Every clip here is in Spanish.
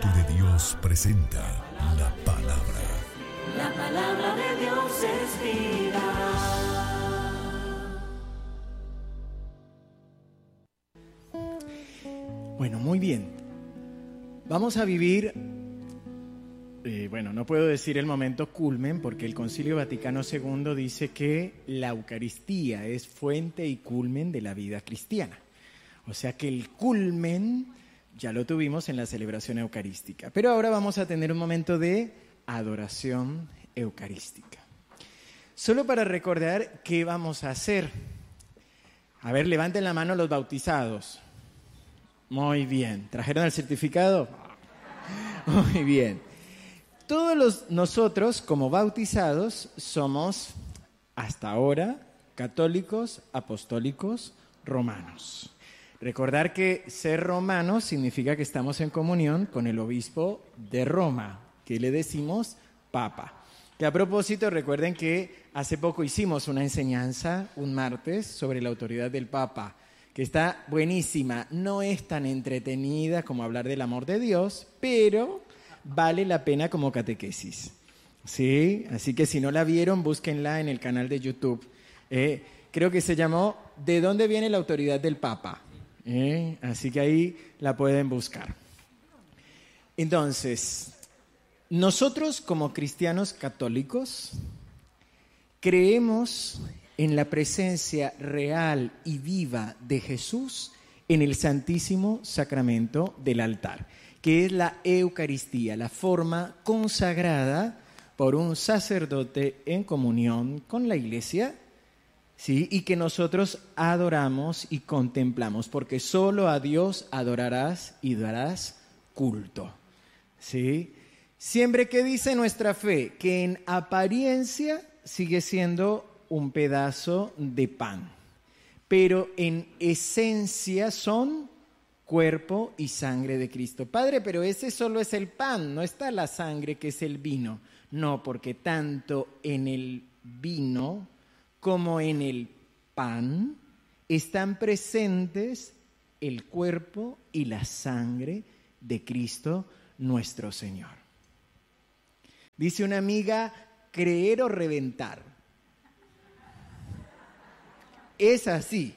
Espíritu de Dios presenta la palabra. La palabra de Dios es vida. Bueno, muy bien. Vamos a vivir, no puedo decir el momento culmen, porque el Concilio Vaticano II dice que la Eucaristía es fuente y culmen de la vida cristiana. O sea que el culmen ya lo tuvimos en la celebración eucarística. Pero ahora vamos a tener un momento de adoración eucarística. Solo para recordar qué vamos a hacer. A ver, levanten la mano los bautizados. Muy bien. ¿Trajeron el certificado? Muy bien. Todos nosotros, como bautizados, somos, hasta ahora, católicos, apostólicos, romanos. Recordar que ser romano significa que estamos en comunión con el obispo de Roma, que le decimos Papa. Que a propósito, recuerden que hace poco hicimos una enseñanza, un martes, sobre la autoridad del Papa, que está buenísima. No es tan entretenida como hablar del amor de Dios, pero vale la pena como catequesis. ¿Sí? Así que si no la vieron, búsquenla en el canal de YouTube. Creo que se llamó ¿De dónde viene la autoridad del Papa? Así que ahí la pueden buscar. Entonces, nosotros como cristianos católicos creemos en la presencia real y viva de Jesús en el Santísimo Sacramento del altar, que es la Eucaristía, la forma consagrada por un sacerdote en comunión con la Iglesia, ¿sí? Y que nosotros adoramos y contemplamos, porque solo a Dios adorarás y darás culto, ¿sí? Siempre que dice nuestra fe que en apariencia sigue siendo un pedazo de pan, pero en esencia son cuerpo y sangre de Cristo. Padre, pero ese solo es el pan, no está la sangre que es el vino. No, porque tanto en el vino como en el pan están presentes el cuerpo y la sangre de Cristo nuestro Señor. Dice una amiga, creer o reventar. Es así,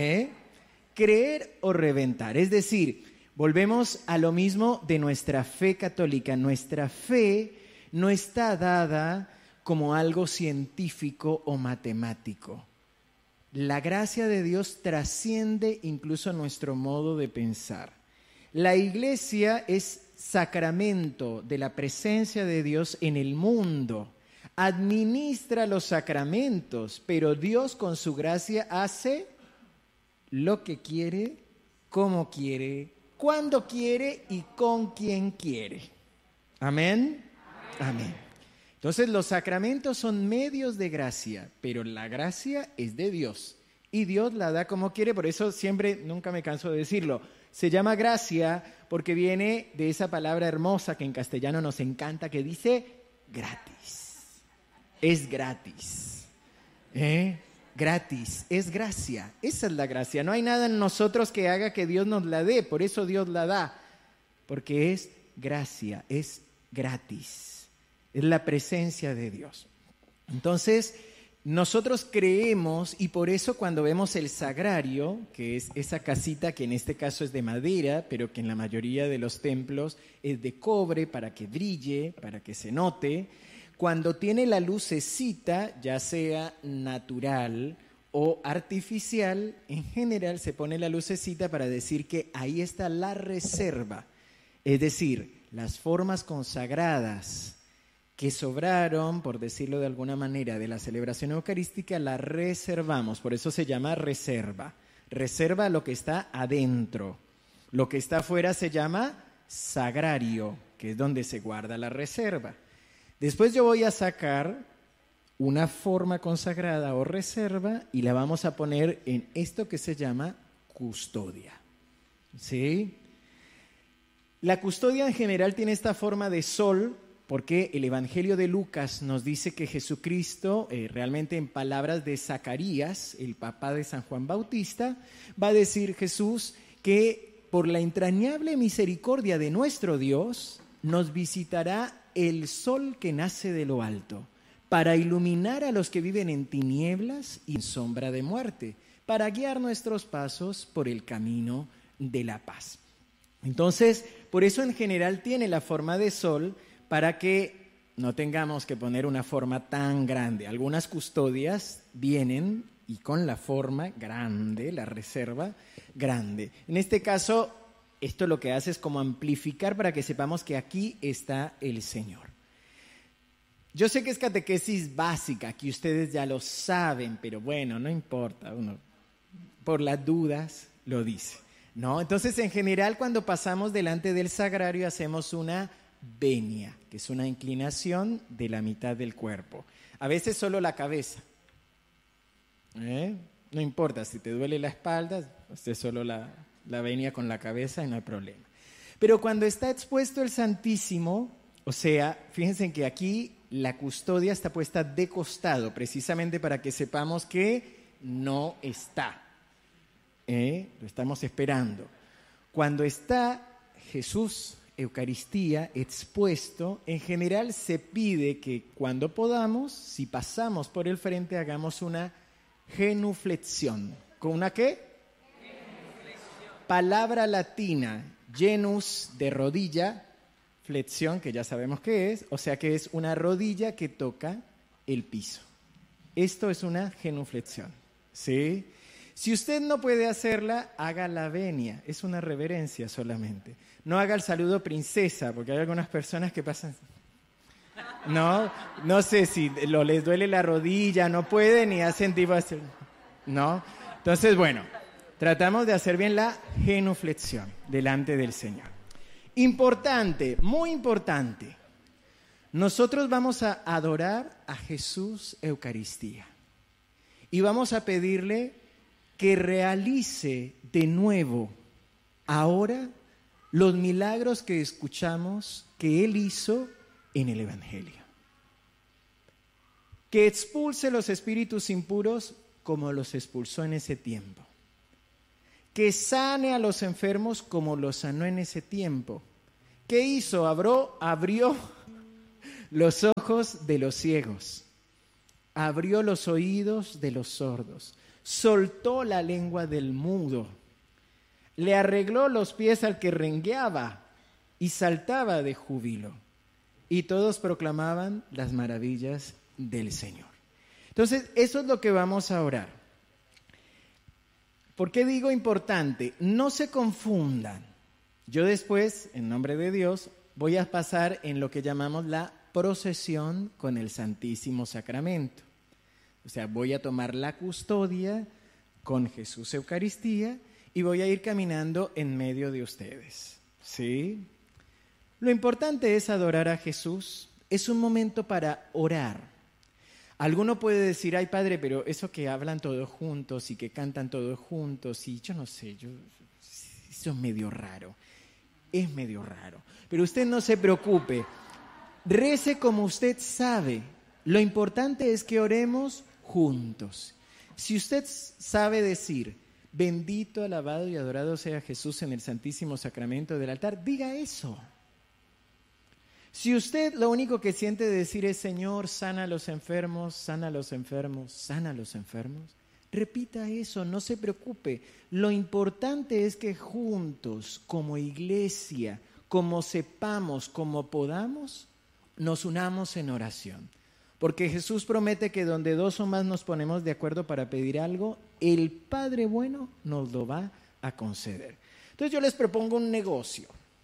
creer o reventar. Es decir, volvemos a lo mismo de nuestra fe católica. Nuestra fe no está dada como algo científico o matemático. La gracia de Dios trasciende incluso nuestro modo de pensar. La Iglesia es sacramento de la presencia de Dios en el mundo. Administra los sacramentos, pero Dios con su gracia hace lo que quiere, como quiere, cuando quiere y con quien quiere. Amén. Amén. Entonces los sacramentos son medios de gracia, pero la gracia es de Dios y Dios la da como quiere. Por eso siempre, nunca me canso de decirlo, se llama gracia porque viene de esa palabra hermosa que en castellano nos encanta, que dice gratis. Es gratis. Gratis, es gracia. Esa es la gracia. No hay nada en nosotros que haga que Dios nos la dé, por eso Dios la da, porque es gracia, es gratis. Es la presencia de Dios. Entonces, nosotros creemos, y por eso cuando vemos el sagrario, que es esa casita que en este caso es de madera, pero que en la mayoría de los templos es de cobre para que brille, para que se note, cuando tiene la lucecita, ya sea natural o artificial, en general se pone la lucecita para decir que ahí está la reserva. Es decir, las formas consagradas que sobraron, por decirlo de alguna manera, de la celebración eucarística, la reservamos. Por eso se llama reserva. Reserva lo que está adentro. Lo que está afuera se llama sagrario, que es donde se guarda la reserva. Después yo voy a sacar una forma consagrada o reserva y la vamos a poner en esto que se llama custodia. ¿Sí? La custodia en general tiene esta forma de sol, porque el Evangelio de Lucas nos dice que Jesucristo, realmente en palabras de Zacarías, el papá de San Juan Bautista, va a decir Jesús que por la entrañable misericordia de nuestro Dios, nos visitará el sol que nace de lo alto, para iluminar a los que viven en tinieblas y en sombra de muerte, para guiar nuestros pasos por el camino de la paz. Entonces, por eso en general tiene la forma de sol, para que no tengamos que poner una forma tan grande. Algunas custodias vienen y con la forma grande, la reserva grande. En este caso, esto lo que hace es como amplificar para que sepamos que aquí está el Señor. Yo sé que es catequesis básica, que ustedes ya lo saben, pero bueno, no importa, uno por las dudas lo dice, ¿no? Entonces, en general, cuando pasamos delante del sagrario, hacemos una venia, que es una inclinación de la mitad del cuerpo. A veces solo la cabeza. No importa, si te duele la espalda, haces solo la venia con la cabeza y no hay problema. Pero cuando está expuesto el Santísimo, o sea, fíjense que aquí la custodia está puesta de costado, precisamente para que sepamos que no está. Lo estamos esperando. Cuando está Jesús, Eucaristía, expuesto, en general se pide que cuando podamos, si pasamos por el frente, hagamos una genuflexión. ¿Con una qué? Genuflexión. Palabra latina, genus de rodilla, flexión, que ya sabemos qué es, o sea que es una rodilla que toca el piso. Esto es una genuflexión, ¿sí? Si usted no puede hacerla, haga la venia, es una reverencia solamente. No haga el saludo princesa, porque hay algunas personas que pasan... No sé si les duele la rodilla, no pueden y hacen tipo así, ¿no? Entonces, bueno, tratamos de hacer bien la genuflexión delante del Señor. Importante, muy importante. Nosotros vamos a adorar a Jesús Eucaristía y vamos a pedirle que realice de nuevo ahora los milagros que escuchamos que Él hizo en el Evangelio. Que expulse los espíritus impuros como los expulsó en ese tiempo. Que sane a los enfermos como los sanó en ese tiempo. ¿Qué hizo? Abrió los ojos de los ciegos. Abrió los oídos de los sordos. Soltó la lengua del mudo. Le arregló los pies al que rengueaba y saltaba de júbilo. Y todos proclamaban las maravillas del Señor. Entonces, eso es lo que vamos a orar. ¿Por qué digo importante? No se confundan. Yo después, en nombre de Dios, voy a pasar en lo que llamamos la procesión con el Santísimo Sacramento. O sea, voy a tomar la custodia con Jesús Eucaristía y voy a ir caminando en medio de ustedes. ¿Sí? Lo importante es adorar a Jesús. Es un momento para orar. Alguno puede decir, ay padre, pero eso que hablan todos juntos y que cantan todos juntos, y yo no sé, eso es medio raro. Es medio raro. Pero usted no se preocupe. Rece como usted sabe. Lo importante es que oremos juntos. Si usted sabe decir, bendito, alabado y adorado sea Jesús en el Santísimo Sacramento del altar, diga eso. Si usted lo único que siente decir es, Señor, sana a los enfermos, sana a los enfermos, sana a los enfermos, repita eso, no se preocupe. Lo importante es que juntos, como iglesia, como sepamos, como podamos, nos unamos en oración. Porque Jesús promete que donde dos o más nos ponemos de acuerdo para pedir algo, el Padre bueno nos lo va a conceder. Entonces yo les propongo un negocio.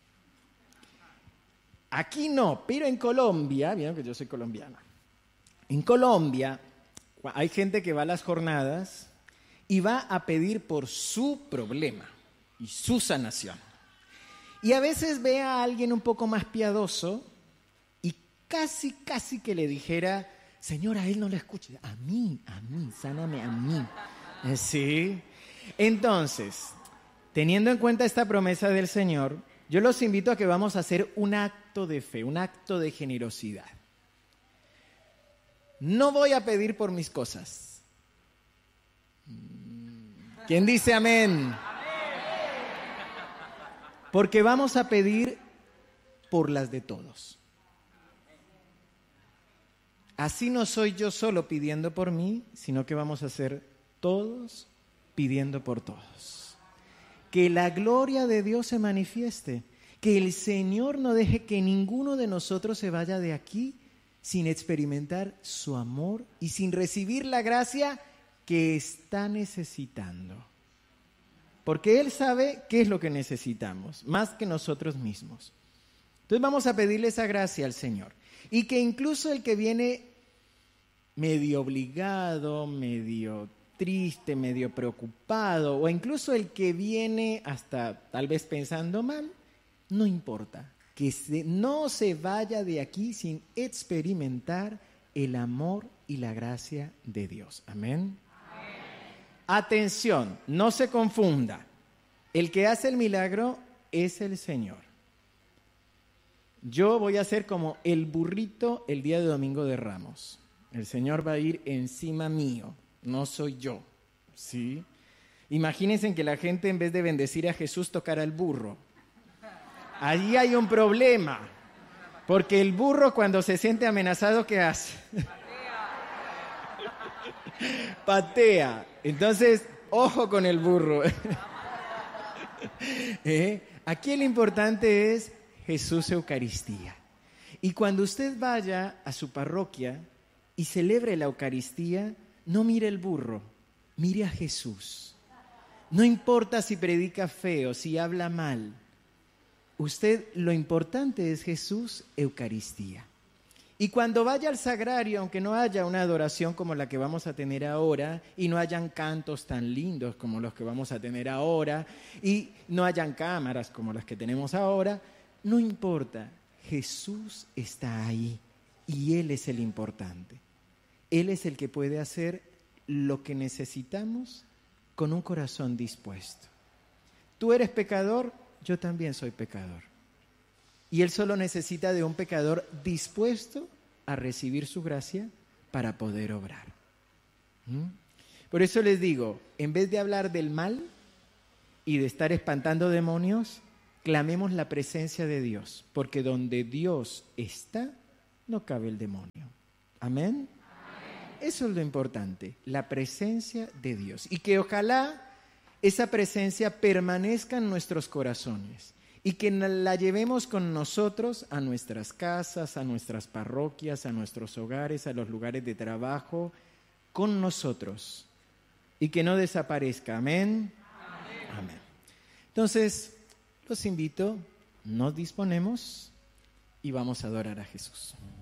Aquí no, pero en Colombia, vieron que yo soy colombiana. En Colombia hay gente que va a las jornadas y va a pedir por su problema y su sanación. Y a veces ve a alguien un poco más piadoso y casi que le dijera, Señor, a él no le escuche, a mí, sáname a mí. ¿Sí? Entonces, teniendo en cuenta esta promesa del Señor, yo los invito a que vamos a hacer un acto de fe, un acto de generosidad. No voy a pedir por mis cosas. ¿Quién dice amén? Porque vamos a pedir por las de todos. Así no soy yo solo pidiendo por mí, sino que vamos a ser todos pidiendo por todos. Que la gloria de Dios se manifieste. Que el Señor no deje que ninguno de nosotros se vaya de aquí sin experimentar su amor y sin recibir la gracia que está necesitando. Porque Él sabe qué es lo que necesitamos, más que nosotros mismos. Entonces vamos a pedirle esa gracia al Señor. Y que incluso el que viene medio obligado, medio triste, medio preocupado, o incluso el que viene hasta tal vez pensando mal, no importa. Que no se vaya de aquí sin experimentar el amor y la gracia de Dios. Amén. Atención, no se confunda. El que hace el milagro es el Señor. Yo voy a ser como el burrito el día de Domingo de Ramos. El Señor va a ir encima mío, no soy yo. ¿Sí? Imagínense que la gente en vez de bendecir a Jesús tocara el burro. Allí hay un problema, porque el burro cuando se siente amenazado, ¿qué hace? Patea. Entonces, ojo con el burro. Aquí lo importante es Jesús Eucaristía. Y cuando usted vaya a su parroquia y celebre la Eucaristía, no mire el burro, mire a Jesús. No importa si predica feo, si habla mal. Lo importante es Jesús Eucaristía. Y cuando vaya al sagrario, aunque no haya una adoración como la que vamos a tener ahora, y no hayan cantos tan lindos como los que vamos a tener ahora, y no hayan cámaras como las que tenemos ahora, no importa, Jesús está ahí y Él es el importante. Él es el que puede hacer lo que necesitamos con un corazón dispuesto. Tú eres pecador, yo también soy pecador. Y Él solo necesita de un pecador dispuesto a recibir su gracia para poder obrar. Por eso les digo, en vez de hablar del mal y de estar espantando demonios, clamemos la presencia de Dios, porque donde Dios está, no cabe el demonio. ¿Amén? Eso es lo importante, la presencia de Dios. Y que ojalá esa presencia permanezca en nuestros corazones. Y que la llevemos con nosotros a nuestras casas, a nuestras parroquias, a nuestros hogares, a los lugares de trabajo, con nosotros. Y que no desaparezca. Amén. Amén. Entonces, los invito, nos disponemos y vamos a adorar a Jesús.